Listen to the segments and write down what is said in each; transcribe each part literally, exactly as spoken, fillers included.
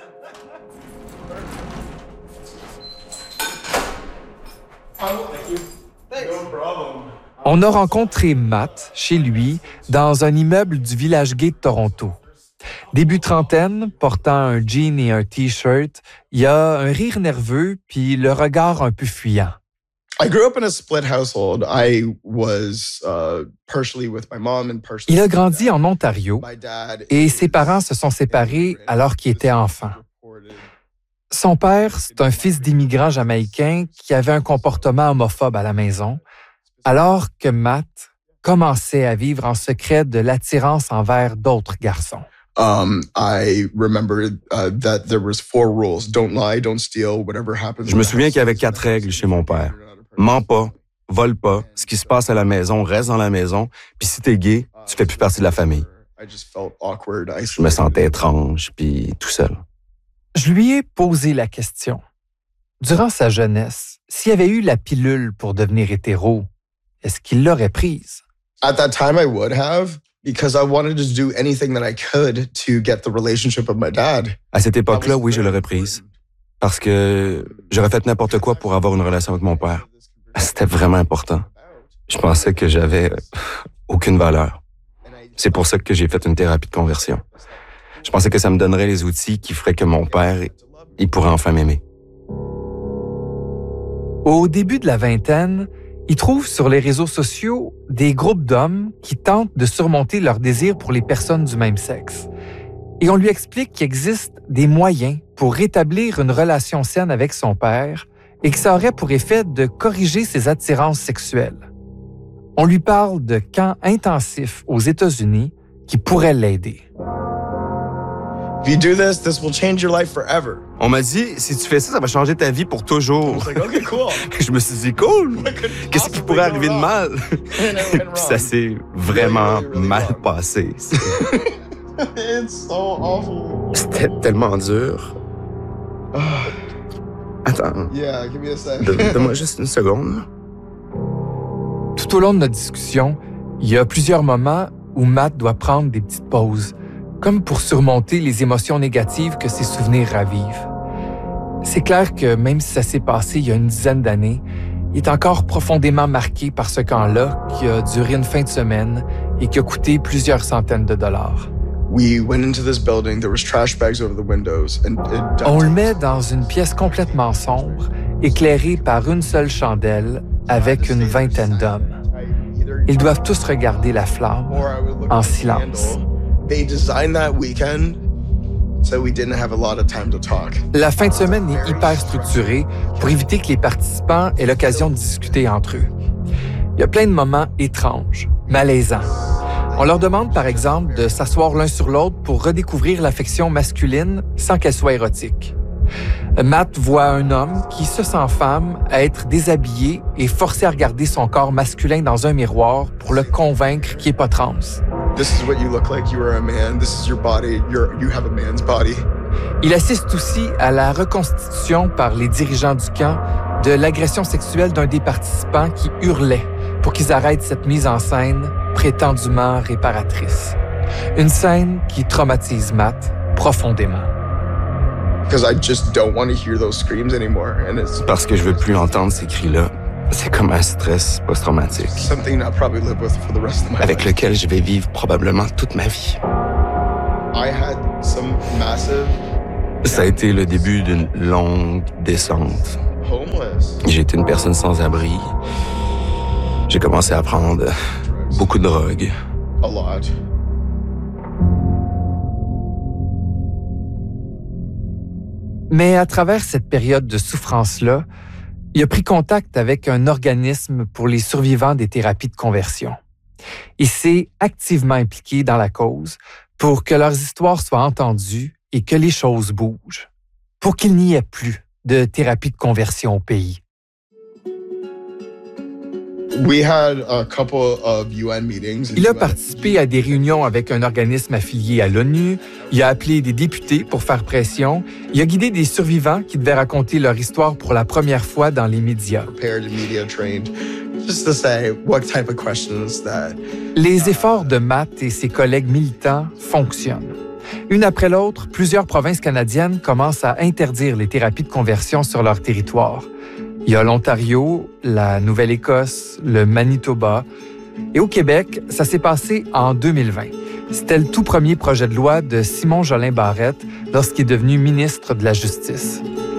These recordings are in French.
On a rencontré Matt chez lui dans un immeuble du village gay de Toronto. Début trentaine, portant un jean et un T-shirt, il y a un rire nerveux puis le regard un peu fuyant. I grew up in a split household. I was uh, partially with my mom and partially. Il a grandi en Ontario et ses parents se sont séparés alors qu'il était enfant. Son père, c'est un fils d'immigrants jamaïcains qui avait un comportement homophobe à la maison, alors que Matt commençait à vivre en secret de l'attirance envers d'autres garçons. Um, I remember uh, that there was four rules: don't lie, don't steal, whatever happens. Je me souviens qu'il y avait quatre règles chez mon père. Mens pas, vole pas, ce qui se passe à la maison reste dans la maison, puis si t'es gay, tu fais plus partie de la famille. Je me sentais étrange, puis tout seul. Je lui ai posé la question. Durant sa jeunesse, s'il avait eu la pilule pour devenir hétéro, est-ce qu'il l'aurait prise? At that time, I would have, because I wanted to do anything that I could to get the relationship of my dad. À cette époque-là, oui, je l'aurais prise. Parce que j'aurais fait n'importe quoi pour avoir une relation avec mon père. C'était vraiment important. Je pensais que j'avais aucune valeur. C'est pour ça que j'ai fait une thérapie de conversion. Je pensais que ça me donnerait les outils qui feraient que mon père, il pourrait enfin m'aimer. Au début de la vingtaine, il trouve sur les réseaux sociaux des groupes d'hommes qui tentent de surmonter leur désir pour les personnes du même sexe. Et on lui explique qu'il existe des moyens pour rétablir une relation saine avec son père et que ça aurait pour effet de corriger ses attirances sexuelles. On lui parle de camps intensifs aux États-Unis qui pourraient l'aider. If you do this, this will change your life forever. On m'a dit, si tu fais ça, ça va changer ta vie pour toujours. I was like, okay, cool. Je me suis dit, cool! Qu'est-ce qui pourrait arriver de mal? Puis ça s'est vraiment mal passé. It's so awful. C'était tellement dur. Attends. Yeah, give me a sec. Donne-moi juste une seconde. Tout au long de notre discussion, il y a plusieurs moments où Matt doit prendre des petites pauses, comme pour surmonter les émotions négatives que ses souvenirs ravivent. C'est clair que même si ça s'est passé il y a une dizaine d'années, il est encore profondément marqué par ce camp-là qui a duré une fin de semaine et qui a coûté plusieurs centaines de dollars. We went into this building, there was trash bags over the windows and it On le met dans une pièce complètement sombre, éclairée par une seule chandelle, avec une vingtaine d'hommes. Ils doivent tous regarder la flamme en silence. They designed that weekend so we didn't have a lot of time to talk. La fin de semaine est hyper structurée pour éviter que les participants aient l'occasion de discuter entre eux. Il y a plein de moments étranges, malaisants. On leur demande, par exemple, de s'asseoir l'un sur l'autre pour redécouvrir l'affection masculine sans qu'elle soit érotique. Matt voit un homme qui se sent femme à être déshabillé et forcé à regarder son corps masculin dans un miroir pour le convaincre qu'il n'est pas trans. This is what you look like. You are a man. This is your body. You're, you have a man's body. Il assiste aussi à la reconstitution par les dirigeants du camp de l'agression sexuelle d'un des participants qui hurlait pour qu'ils arrêtent cette mise en scène prétendument réparatrice. Une scène qui traumatise Matt profondément. Because I just don't want to hear those screams anymore. And it's Parce que je veux plus entendre ces cris-là. C'est comme un stress post-traumatique. something I'll probably live with for the rest of my Avec life. lequel je vais vivre probablement toute ma vie. I had some massive Ça a été le début d'une longue descente. homeless. J'ai été une personne sans abri. J'ai commencé à prendre beaucoup de drogue. A lot. Mais à travers cette période de souffrance-là, il a pris contact avec un organisme pour les survivants des thérapies de conversion. Il s'est activement impliqué dans la cause pour que leurs histoires soient entendues et que les choses bougent, pour qu'il n'y ait plus de thérapie de conversion au pays. We had a couple of U N meetings. Il a participé à des réunions avec un organisme affilié à l'ONU, il a appelé des députés pour faire pression, il a guidé des survivants qui devaient raconter leur histoire pour la première fois dans les médias. Prepared and media trained, just to say what type of questions that. Les efforts de Matt et ses collègues militants fonctionnent. Une après l'autre, plusieurs provinces canadiennes commencent à interdire les thérapies de conversion sur leur territoire. Il y a l'Ontario, la Nouvelle-Écosse, le Manitoba. Et au Québec, ça s'est passé en deux mille vingt. C'était le tout premier projet de loi de Simon Jolin Barrette lorsqu'il est devenu ministre de la Justice.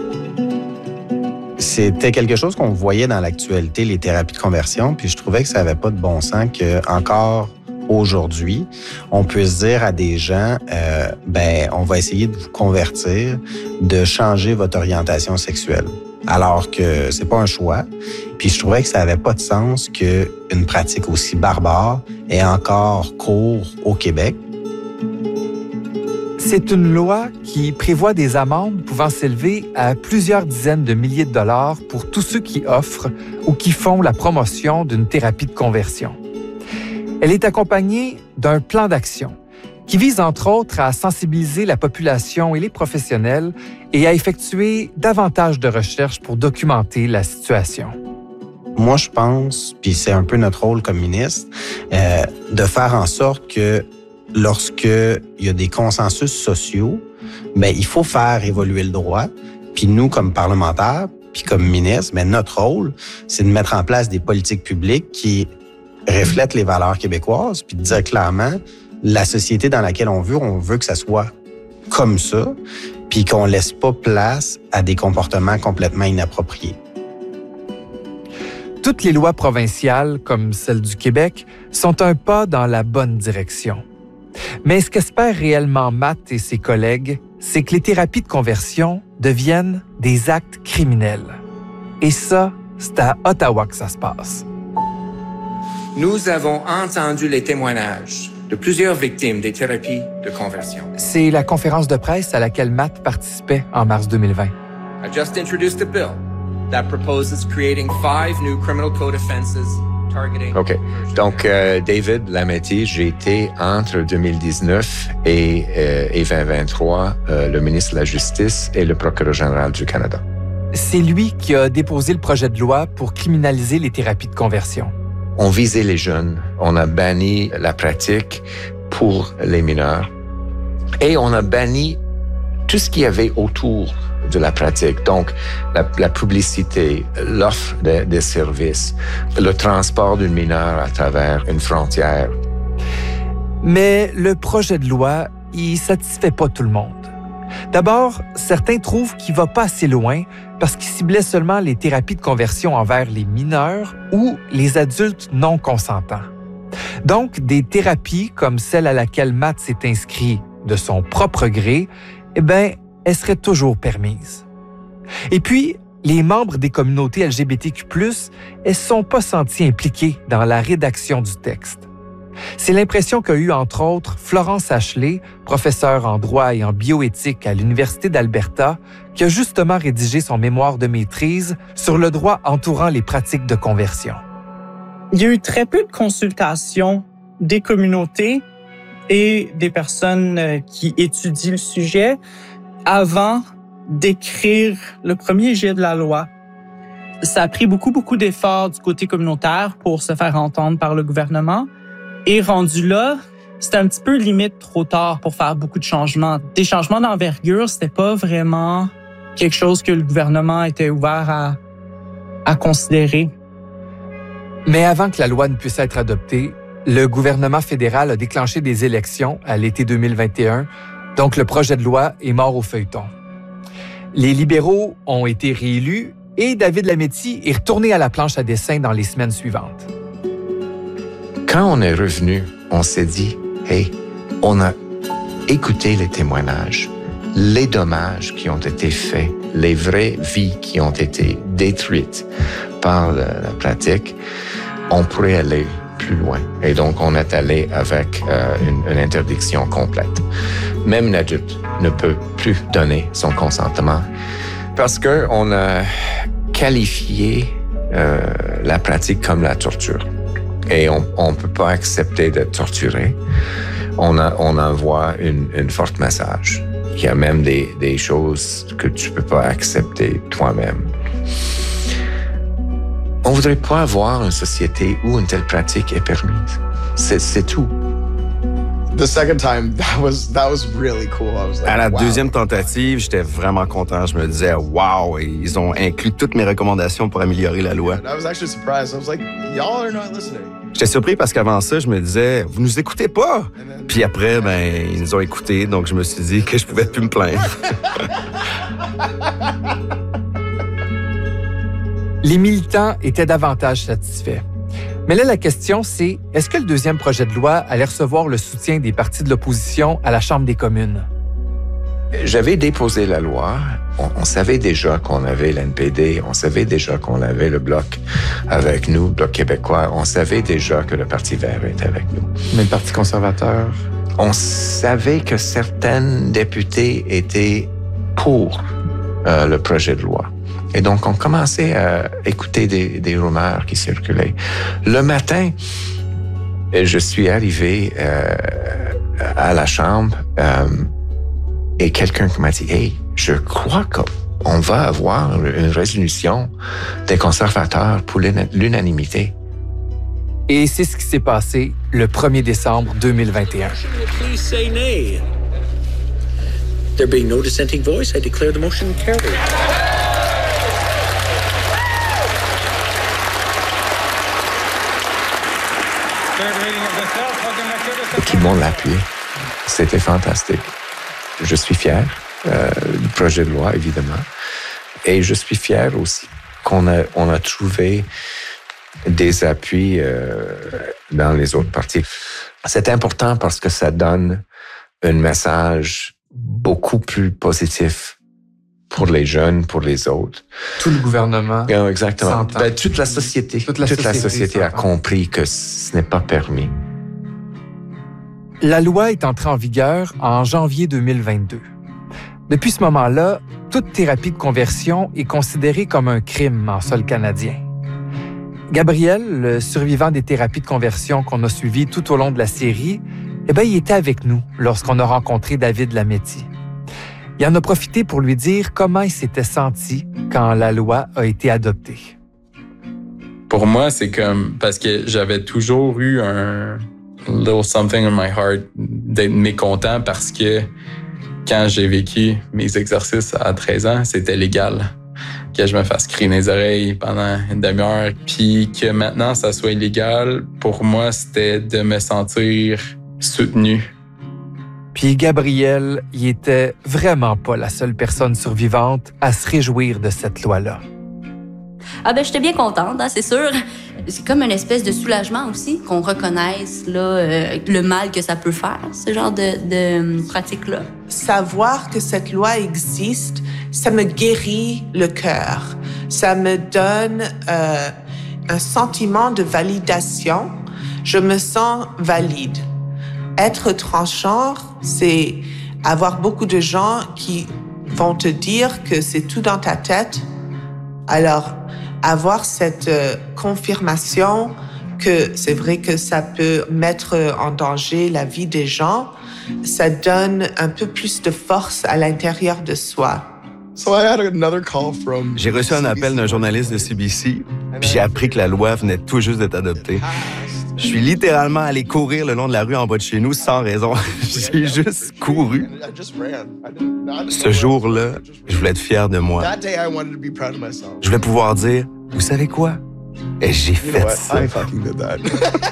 C'était quelque chose qu'on voyait dans l'actualité, les thérapies de conversion, puis je trouvais que ça n'avait pas de bon sens qu'encore aujourd'hui, on puisse dire à des gens, euh, ben, on va essayer de vous convertir, de changer votre orientation sexuelle. Alors que c'est pas un choix. Puis je trouvais que ça avait pas de sens qu'une pratique aussi barbare ait encore cours au Québec. C'est une loi qui prévoit des amendes pouvant s'élever à plusieurs dizaines de milliers de dollars pour tous ceux qui offrent ou qui font la promotion d'une thérapie de conversion. Elle est accompagnée d'un plan d'action qui vise entre autres à sensibiliser la population et les professionnels et à effectuer davantage de recherches pour documenter la situation. Moi, je pense, puis c'est un peu notre rôle comme ministre, euh, de faire en sorte que lorsque il y a des consensus sociaux, bien, il faut faire évoluer le droit. Puis nous, comme parlementaires, puis comme ministre, bien, notre rôle, c'est de mettre en place des politiques publiques qui reflètent les valeurs québécoises, puis de dire clairement, la société dans laquelle on veut, on veut que ça soit comme ça, puis qu'on laisse pas place à des comportements complètement inappropriés. Toutes les lois provinciales, comme celle du Québec, sont un pas dans la bonne direction. Mais ce qu'espèrent réellement Matt et ses collègues, c'est que les thérapies de conversion deviennent des actes criminels. Et ça, c'est à Ottawa que ça se passe. Nous avons entendu les témoignages de plusieurs victimes des thérapies de conversion. C'est la conférence de presse à laquelle Matt participait en mars deux mille vingt. I just introduced a bill that proposes creating five new criminal code offenses targeting... OK. Donc, euh, David Lametti, j'ai été entre deux mille dix-neuf et, euh, et vingt vingt-trois euh, le ministre de la Justice et le procureur général du Canada. C'est lui qui a déposé le projet de loi pour criminaliser les thérapies de conversion. On visait les jeunes, on a banni la pratique pour les mineurs et on a banni tout ce qu'il y avait autour de la pratique. Donc, la, la publicité, l'offre de, de services, le transport d'une mineure à travers une frontière. Mais le projet de loi, il satisfait pas tout le monde. D'abord, certains trouvent qu'il va pas assez loin parce qu'il ciblait seulement les thérapies de conversion envers les mineurs ou les adultes non consentants. Donc, des thérapies comme celle à laquelle Matt s'est inscrit de son propre gré, eh bien, elles seraient toujours permises. Et puis, les membres des communautés L G B T Q plus, elles ne sont pas sentis impliqués dans la rédaction du texte. C'est l'impression qu'a eue, entre autres, Florence Ashley, professeure en droit et en bioéthique à l'Université d'Alberta, qui a justement rédigé son mémoire de maîtrise sur le droit entourant les pratiques de conversion. Il y a eu très peu de consultations des communautés et des personnes qui étudient le sujet avant d'écrire le premier jet de la loi. Ça a pris beaucoup, beaucoup d'efforts du côté communautaire pour se faire entendre par le gouvernement. Et rendu là, c'était un petit peu limite trop tard pour faire beaucoup de changements. Des changements d'envergure, c'était pas vraiment quelque chose que le gouvernement était ouvert à, à considérer. Mais avant que la loi ne puisse être adoptée, le gouvernement fédéral a déclenché des élections à l'été deux mille vingt et un, donc le projet de loi est mort au feuilleton. Les libéraux ont été réélus et David Lametti est retourné à la planche à dessin dans les semaines suivantes. Quand on est revenu, on s'est dit, hey, on a écouté les témoignages, les dommages qui ont été faits, les vraies vies qui ont été détruites par la, la pratique, on pourrait aller plus loin. Et donc, on est allé avec euh, une, une interdiction complète. Même un adulte ne peut plus donner son consentement parce qu'on a qualifié euh, la pratique comme la torture. Et on ne peut pas accepter d'être torturé. On, a, on envoie une, une forte message. Il y a même des, des choses que tu ne peux pas accepter toi-même. On ne voudrait pas avoir une société où une telle pratique est permise. C'est, c'est tout. The second time, that was that was really cool. I was like, À la wow. deuxième tentative, j'étais vraiment content. Je me disais, wow, ils ont inclus toutes mes recommandations pour améliorer la loi. And I was actually surprised. I was like, y'all are not listening. J'étais surpris parce qu'avant ça, je me disais, vous nous écoutez pas. Puis après, ben, ils nous ont écoutés, donc je me suis dit que je pouvais plus me plaindre. Les militants étaient davantage satisfaits. Mais là, la question, c'est est-ce que le deuxième projet de loi allait recevoir le soutien des partis de l'opposition à la Chambre des communes? J'avais déposé la loi. On, on savait déjà qu'on avait l'N P D. On savait déjà qu'on avait le Bloc avec nous, le Bloc québécois. On savait déjà que le Parti vert était avec nous. Mais le Parti conservateur? On savait que certains députés étaient pour euh, le projet de loi. Et donc, on commençait à écouter des, des rumeurs qui circulaient. Le matin, je suis arrivé euh, à la Chambre euh, et quelqu'un m'a dit « Hey, je crois qu'on va avoir une résolution des conservateurs pour l'unanimité. » Et c'est ce qui s'est passé le premier décembre deux mille vingt et un. Please say nay. There being no dissenting voice, I declare the motion carried. Tout le monde l'a appuyé. C'était fantastique. Je suis fier euh, du projet de loi, évidemment. Et je suis fier aussi qu'on a, on a trouvé des appuis euh, dans les autres partis. C'est important parce que ça donne un message beaucoup plus positif pour les jeunes, pour les autres. Tout le gouvernement. Yeah, exactement. s'entend. Ben, toute la société, Toute la toute la société société a s'entend. compris que ce n'est pas permis. La loi est entrée en vigueur en janvier deux mille vingt-deux. Depuis ce moment-là, toute thérapie de conversion est considérée comme un crime en sol canadien. Gabriel, le survivant des thérapies de conversion qu'on a suivies tout au long de la série, eh bien, il était avec nous lorsqu'on a rencontré David Lametti. Il en a profité pour lui dire comment il s'était senti quand la loi a été adoptée. Pour moi, c'est comme... Parce que j'avais toujours eu un little something in my heart d'être mécontent parce que quand j'ai vécu mes exercices à treize ans, c'était légal. Que je me fasse crier dans les oreilles pendant une demi-heure. Puis que maintenant, ça soit illégal, pour moi, c'était de me sentir soutenu. Puis Gabriel, il était vraiment pas la seule personne survivante à se réjouir de cette loi-là. Ah ben, j'étais bien contente, hein, c'est sûr. C'est comme une espèce de soulagement aussi, qu'on reconnaisse là, euh, le mal que ça peut faire, ce genre de, de pratique-là. Savoir que cette loi existe, ça me guérit le cœur. Ça me donne euh, un sentiment de validation. Je me sens valide. Être transgenre, c'est avoir beaucoup de gens qui vont te dire que c'est tout dans ta tête. Alors, avoir cette euh, confirmation que c'est vrai que ça peut mettre en danger la vie des gens, ça donne un peu plus de force à l'intérieur de soi. So I had another call from J'ai reçu un appel d'un journaliste de C B C, puis j'ai appris que la loi venait tout juste d'être adoptée. Je suis littéralement allé courir le long de la rue en bas de chez nous sans raison. J'ai juste couru. Ce jour-là, je voulais être fier de moi. That day I wanted to be proud of myself. Je voulais pouvoir dire, vous savez quoi? Et j'ai You know fait what? ça. I fucking did that.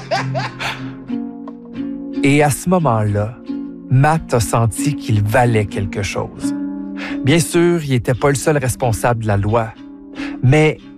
Et à ce moment-là, Matt a senti qu'il valait quelque chose. Bien sûr, il n'était pas le seul responsable de la loi, mais